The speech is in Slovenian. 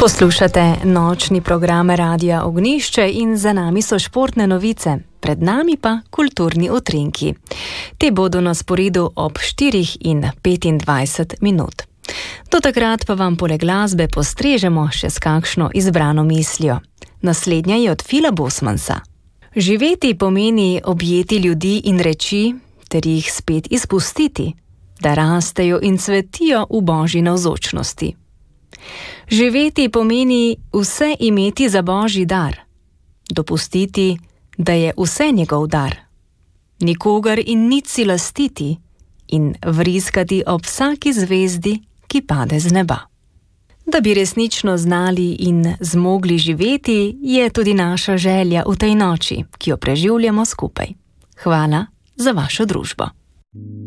Poslušate nočni program Radia Ognjišče in za nami so športne novice, pred nami pa kulturni utrinki. Te bodo na sporedu ob 4:25. Do takrat pa vam poleg glasbe postrežemo še s kakšno izbrano mislijo. Naslednja je od Phila Bosmansa. Živeti pomeni objeti ljudi in reči, ter jih spet izpustiti, da rastejo in cvetijo v Božji navzočnosti. Živeti pomeni vse imeti za Božji dar, dopustiti, da je vse njegov dar, nikogar in nič si lastiti in vriskati ob vsaki zvezdi, ki pade z neba. Da bi resnično znali in zmogli živeti, je tudi naša želja v tej noči, ki jo preživljamo skupaj. Hvala za vašo družbo.